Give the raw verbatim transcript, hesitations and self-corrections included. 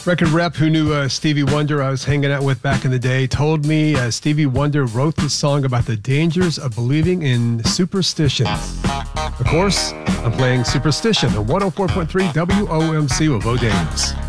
Record rep who knew uh, Stevie Wonder I was hanging out with back in the day told me uh, Stevie Wonder wrote this song about the dangers of believing in superstitions. Of course, I'm playing Superstition on one oh four point three W O M C with Bo Daniels.